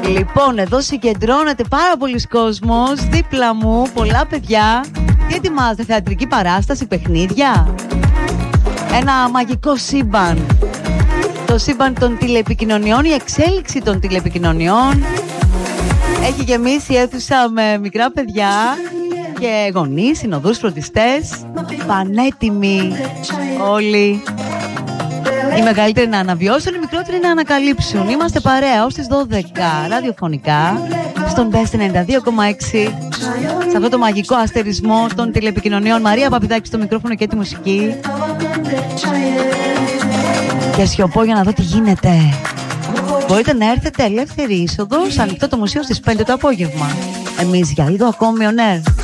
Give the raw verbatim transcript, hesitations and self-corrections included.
Λοιπόν, εδώ συγκεντρώνεται πάρα πολλοί κόσμος. Δίπλα μου πολλά παιδιά. Τι ετοιμάζετε, θεατρική παράσταση, παιχνίδια? Ένα μαγικό σύμπαν. Το σύμπαν των τηλεπικοινωνιών, η εξέλιξη των τηλεπικοινωνιών. Έχει γεμίσει η αίθουσα με μικρά παιδιά και γονείς, συνοδούς, φροντιστές. Πανέτοιμοι όλοι. Οι μεγαλύτεροι να αναβιώσουν, οι μικρότεροι να ανακαλύψουν. Είμαστε παρέα ως τις δώδεκα ραδιοφωνικά στον Best ενενήντα δύο κόμμα έξι, σε αυτό το μαγικό αστερισμό των τηλεπικοινωνιών. Μαρία Παπηδάκη στο μικρόφωνο και τη μουσική. Και σιωπώ για να δω τι γίνεται. Μπορείτε να έρθετε, ελεύθερη είσοδος, ανοιχτό το μουσείο στις πέντε το απόγευμα. Εμείς για λίγο ακόμη on air.